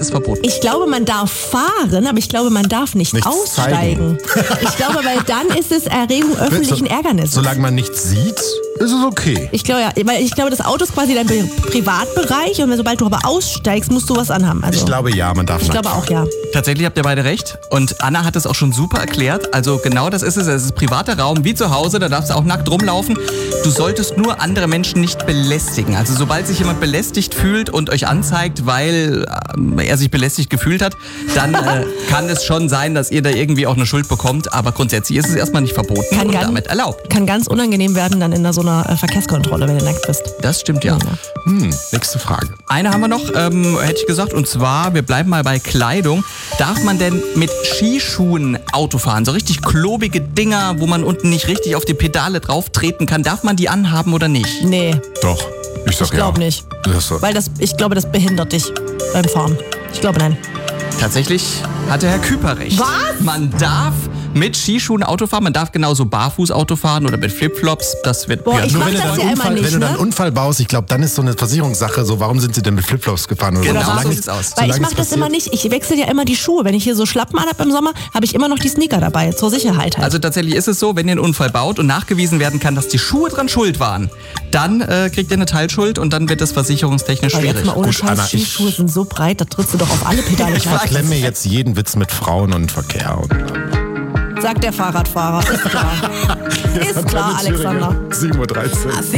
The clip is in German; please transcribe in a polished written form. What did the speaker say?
es verboten? Ich glaube, man darf fahren, aber ich glaube, man darf nicht aussteigen. Ich glaube, weil dann ist es Erregung öffentlichen Ärgernisses. Solange man nichts sieht, ist es okay. Ich glaube, ja, weil ich glaube, das Auto ist quasi dein Privatbereich und sobald du aber aussteigst, musst du was anhaben. Also, Ich glaube ja, man darf ich glaube auch ja. Tatsächlich habt ihr beide recht. Und Anna hat es auch schon super erklärt. Also genau das ist es. Es ist privater Raum wie zu Hause. Da darfst du auch nackt rumlaufen. Du solltest nur andere Menschen nicht belästigen. Also sobald sich jemand belästigt fühlt und euch anzeigt, weil er sich belästigt gefühlt hat, dann kann es schon sein, dass ihr da irgendwie auch eine Schuld bekommt. Aber grundsätzlich ist es erstmal nicht verboten und damit erlaubt. Kann ganz unangenehm werden dann in so einer Verkehrskontrolle, wenn du nackt bist. Das stimmt ja. Nächste Frage. Eine haben wir noch, hätte ich gesagt, und zwar, wir bleiben mal bei Kleidung. Darf man denn mit Skischuhen Auto fahren? So richtig klobige Dinger, wo man unten nicht richtig auf die Pedale drauf treten kann. Darf man die anhaben oder nicht? Nee. Doch, ich sag Ich glaube nicht. Weil ich glaube, das behindert dich beim Fahren. Ich glaube, nein. Tatsächlich hatte Herr Küper recht. Was? Man darf mit Skischuhen Auto fahren, man darf genauso barfuß Auto fahren oder mit Flipflops. Das wird Boah, ich Nur mach wenn du, das dann ja immer nicht, wenn du dann ne? einen Unfall baust, ich glaube, dann ist so eine Versicherungssache so, warum sind sie denn mit Flipflops gefahren? Oder Genau, so. so sieht's aus. Weil ich solange mache es das immer passiert. nicht. Ich wechsle ja immer die Schuhe. Wenn ich hier so Schlappen anhab im Sommer, habe ich immer noch die Sneaker dabei, zur Sicherheit halt. Also tatsächlich ist es so, wenn ihr einen Unfall baut und nachgewiesen werden kann, dass die Schuhe dran schuld waren, dann kriegt ihr eine Teilschuld und dann wird das versicherungstechnisch Aber jetzt schwierig. mal ohne Gut, Scheiß, Anna, Skischuhe sind so breit, da trittst du doch auf alle Pedale Ich gleich. verklemme mir jetzt jeden Witz mit Frauen und Verkehr. Sagt der Fahrradfahrer. Ist klar. Ist klar, Alexander. 7:13 Uhr.